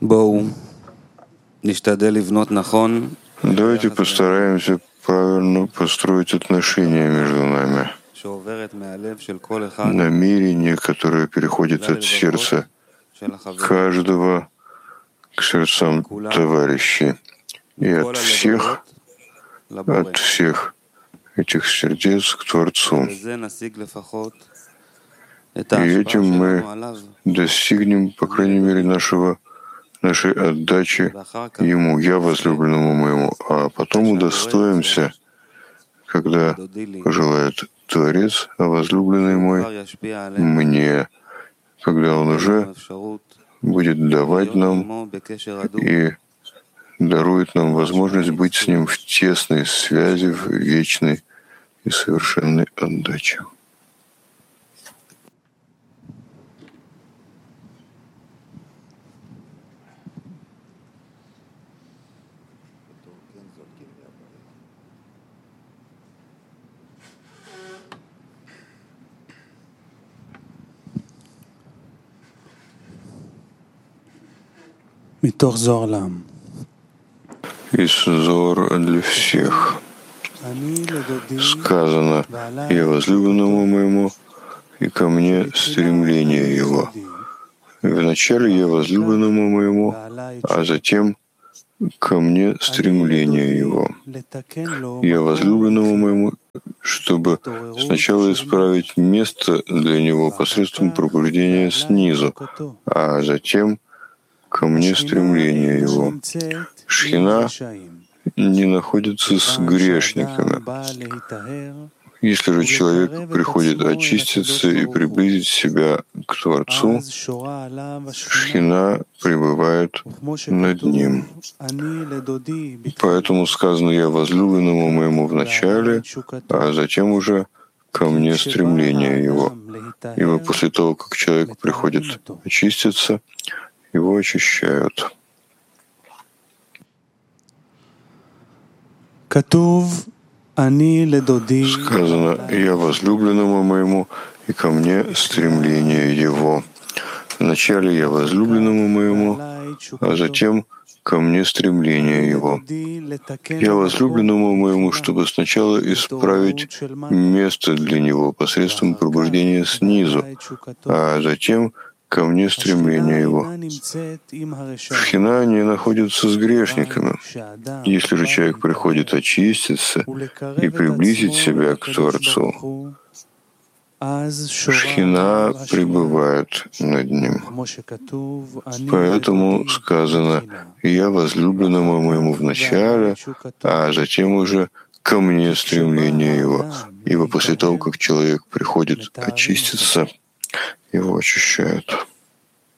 Давайте постараемся правильно построить отношения между нами. Намерение, которое переходит от сердца каждого к сердцам товарищей и от всех этих сердец к Творцу. И этим мы достигнем, по крайней мере, нашей отдачи Ему, Я возлюбленному моему, а потом удостоимся, когда пожелает Творец, а возлюбленный мой мне, когда Он уже будет давать нам и дарует нам возможность быть с Ним в тесной связи, в вечной и совершенной отдаче. Из Зоар для всех сказано: «Я возлюбленному моему, и ко мне стремление его». Вначале я возлюбленному моему, а затем ко мне стремление его. Я возлюбленному моему, чтобы сначала исправить место для него посредством пробуждения снизу, а затем ко мне стремление его. Шхина не находится с грешниками. Если же человек приходит очиститься и приблизить себя к Творцу, Шхина пребывает над ним. Поэтому сказано: «Я возлюбленному моему в начале, а затем уже ко мне стремление его». Ибо после того, как человек приходит очиститься, его очищают. Сказано: «Я возлюбленному моему, и ко мне стремление его». Вначале я возлюбленному моему, а затем ко мне стремление его. Я возлюбленному моему, чтобы сначала исправить место для него посредством пробуждения снизу, а затем ко мне стремление его. Шхина не находится с грешниками. Если же человек приходит очиститься и приблизить себя к Творцу, Шхина пребывает над ним. Поэтому сказано: «Я возлюбленному моему в начале, а затем уже ко мне стремление его». Ибо после того, как человек приходит очиститься, его очищают.